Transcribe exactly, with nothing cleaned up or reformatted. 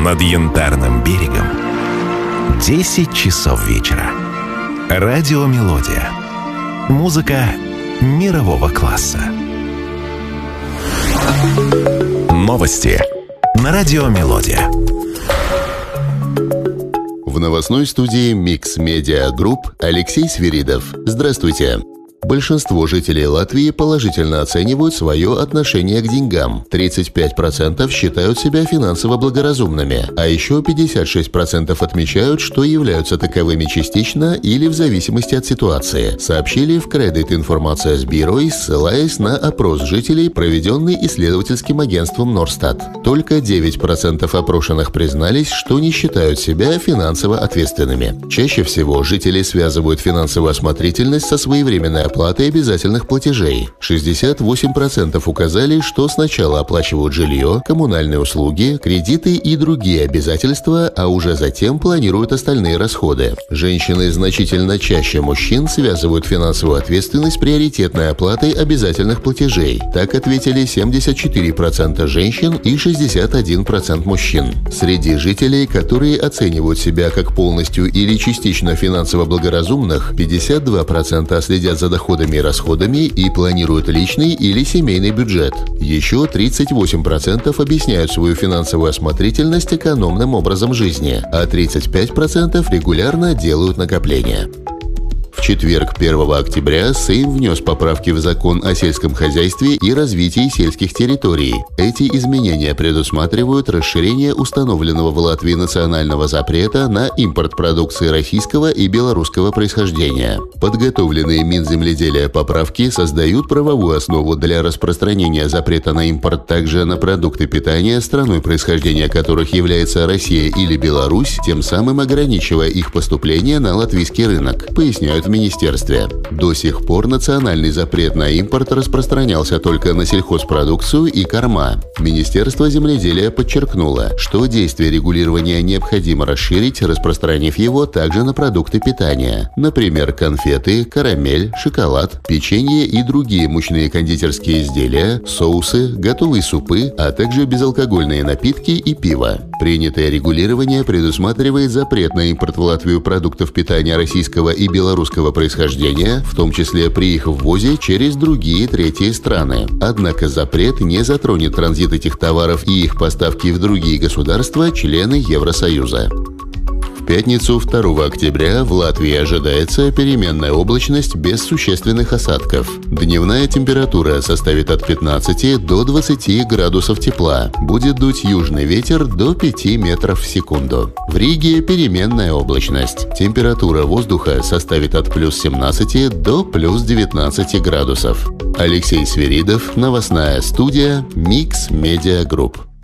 Над Янтарным берегом десять часов вечера. Радиомелодия. Музыка мирового класса. Новости на Радиомелодия. В новостной студии Mix Media Group Алексей Свиридов. Здравствуйте. Большинство жителей Латвии положительно оценивают свое отношение к деньгам. тридцать пять процентов считают себя финансово благоразумными, а еще пятьдесят шесть процентов отмечают, что являются таковыми частично или в зависимости от ситуации, сообщили в Credit Information Bureau, ссылаясь на опрос жителей, проведенный исследовательским агентством Норстат. Только девять процентов опрошенных признались, что не считают себя финансово ответственными. Чаще всего жители связывают финансовую осмотрительность со своевременной оплаты обязательных платежей. шестьдесят восемь процентов указали, что сначала оплачивают жилье, коммунальные услуги, кредиты и другие обязательства, а уже затем планируют остальные расходы. Женщины значительно чаще мужчин связывают финансовую ответственность с приоритетной оплатой обязательных платежей. Так ответили семьдесят четыре процента женщин и шестьдесят один процент мужчин. Среди жителей, которые оценивают себя как полностью или частично финансово благоразумных, пятьдесят два процента следят за доходами и расходами и планируют личный или семейный бюджет. Еще тридцать восемь процентов объясняют свою финансовую осмотрительность экономным образом жизни, а тридцать пять процентов регулярно делают накопления. В четверг, первого октября, Сейм внес поправки в закон о сельском хозяйстве и развитии сельских территорий. Эти изменения предусматривают расширение установленного в Латвии национального запрета на импорт продукции российского и белорусского происхождения. Подготовленные Минземледелия поправки создают правовую основу для распространения запрета на импорт также на продукты питания, страной происхождения которых является Россия или Беларусь, тем самым ограничивая их поступление на латвийский рынок, поясняют в министерстве. До сих пор национальный запрет на импорт распространялся только на сельхозпродукцию и корма. Министерство земледелия подчеркнуло, что действие регулирования необходимо расширить, распространив его также на продукты питания, например, конфеты, карамель, шоколад, печенье и другие мучные кондитерские изделия, соусы, готовые супы, а также безалкогольные напитки и пиво. Принятое регулирование предусматривает запрет на импорт в Латвию продуктов питания российского и белорусского происхождения, в том числе при их ввозе через другие третьи страны. Однако запрет не затронет транзит этих товаров и их поставки в другие государства, члены Евросоюза. В пятницу, второго октября, в Латвии ожидается переменная облачность без существенных осадков. Дневная температура составит от пятнадцати до двадцати градусов тепла. Будет дуть южный ветер до пяти метров в секунду. В Риге переменная облачность. Температура воздуха составит от плюс семнадцати до плюс девятнадцати градусов. Алексей Свиридов, новостная студия Mix Media Group.